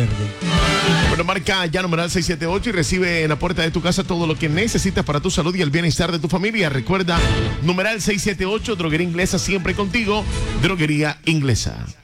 Verde. Bueno, marca ya numeral 678 y recibe en la puerta de tu casa todo lo que necesitas para tu salud y el bienestar de tu familia. Recuerda, numeral 678, Droguería Inglesa, siempre contigo. Droguería Inglesa.